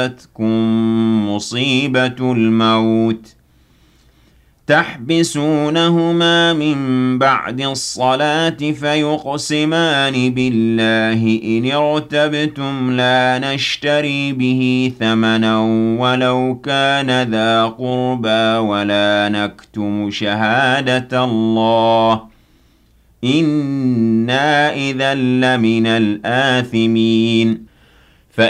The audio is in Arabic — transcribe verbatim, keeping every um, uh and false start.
تَأْتِكُم مُّصِيبَةُ الْمَوْتِ تَحْبِسُونَهُمَا مِن بَعْدِ الصَّلَاةِ فَيُقْسِمَانِ بِاللَّهِ إِنِ ارْتَبْتُمْ لَا نَشْتَرِي بِهِ ثَمَنًا وَلَوْ كَانَ ذَا قُرْبَىٰ وَلَا نَكْتُمُ شَهَادَةَ اللَّهِ إِنَّا إِذًا لَّمِنَ الْآثِمِينَ